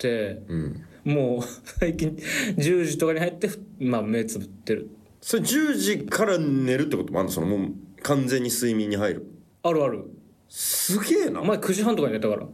て、もう最近10時とかに入って目つぶってる。 それ10時から寝るってこともあるの？そのもう完全に睡眠に入る。 あるある。 すげえな。 前9時半とかに寝たから。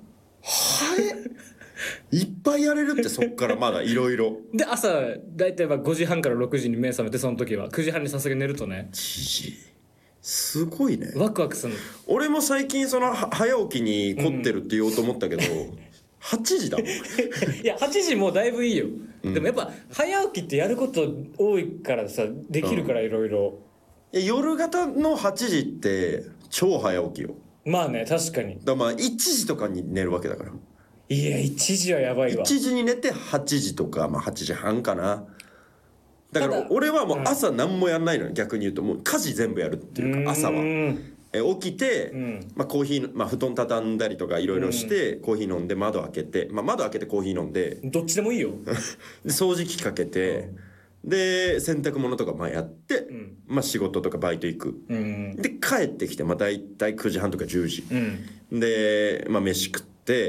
いっぱいやれるって。そっからまだいろいろで朝だいたい5時半から6時に目覚めて、その時は9時半にさすがに寝るとね、 すごいね。 ワクワクするの。 俺も最近その早起きに凝ってるって言おうと思ったけど、8時だもん。 いや8時もうだいぶいいよ、でもやっぱ早起きってやること多いからさ、できるからいろいろ。 夜型の8時って超早起きよ。 まあね、確かに。 だから1時とかに寝るわけだから。 いや1時はやばいわ。 1時に寝て8時とか、8時半かな。だから俺はもう朝何もやんないのよ。逆に言うともう家事全部やるっていうか、朝は起きて、コーヒー、布団畳んだりとかいろいろして、コーヒー飲んで窓開けて、窓開けてコーヒー飲んで、 どっちでもいいよ。 で掃除機かけて、で洗濯物とかやって、仕事とかバイト行く、で帰ってきてだいたい9時半とか10時、で飯食って、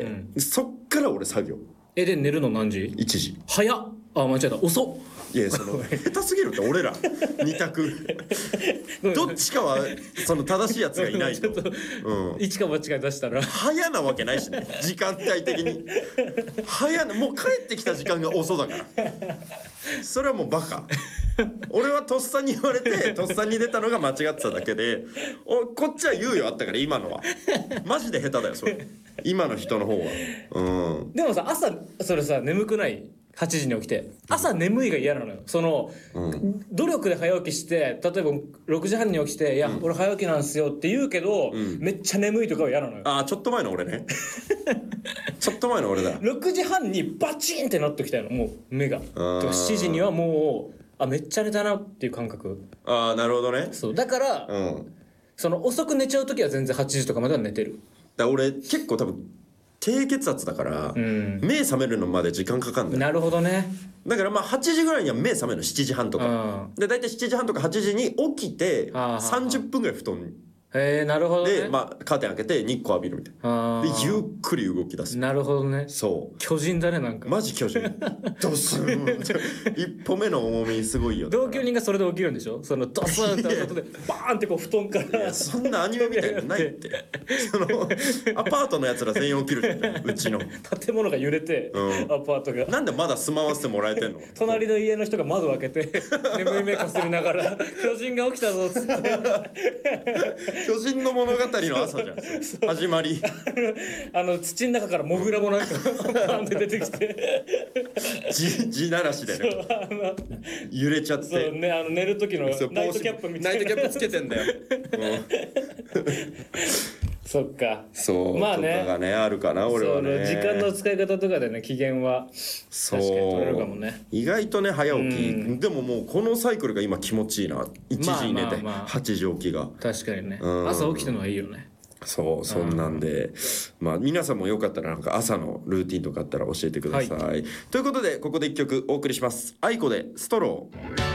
そっから俺作業。 で寝るの何時 ？1時。 早っ。間違えた、遅っ。 いやその下手すぎるって。俺ら2択どっちかはその正しいやつがいないと一か八か出したら早なわけないしね。時間帯的に早な、もう帰ってきた時間が遅だから。それはもうバカ。俺はとっさに言われてとっさに出たのが間違ってただけで、こっちは猶予あったから。今のはマジで下手だよそれ。今の人の方は。 でもさ、朝それさ眠くない？8時に起きて朝眠いが嫌なのよ。その、努力で早起きして、例えば6時半に起きて「いや、俺早起きなんすよ」って言うけど、めっちゃ眠いとかは嫌なのよ。 ちょっと前の俺ね。ちょっと前の俺だ。 6時半にバチンってなってきたの、もう目が。7時にはもうめっちゃ寝たなっていう感覚。 なるほどね。 そうだから、その遅く寝ちゃう時は全然8時とかまでは寝てる。 だから俺結構多分低血圧だから、目覚めるのまで時間かかんだよ。 なるほどね。だから8時ぐらいには目覚めるの。7時半とかで、大体7時半とか8時に起きて30分ぐらい布団に。 なるほどね。 でカーテン開けて日光浴びるみたいな。でゆっくり動き出す。 なるほどね。 そう巨人だね。なんかマジ巨人。ドスン。一歩目の重みすごいよ。 同居人がそれで起きるんでしょ？そのドスンって音でバーンってこう布団から。 そんなアニメみたいなのないって。そのアパートのやつら全員起きるじゃん。うちの建物が揺れて、アパートがなんでまだ住まわせてもらえてんの？ 隣の家の人が窓開けて眠い目かすりながら巨人が起きたぞっつって。 巨人の物語の朝じゃん。始まり。 土の中からモグラもなんかバンって出てきて地ならしでね揺れちゃって。 そうね、寝る時のナイトキャップみたいな。 ナイトキャップつけてんだよ。 そっか。 そうまあね、 とかがねあるかな。俺はね時間の使い方とかでね、機嫌は確かに取れるかもね。 意外とね早起き、でももうこのサイクルが今気持ちいいな。1時に寝て8時起きが。確かにね、朝起きたのはいいよね。 そんなんで、皆さんもよかったらなんか朝のルーティンとかあったら教えてください。ということでここで1曲お送りします。あいこでストロー。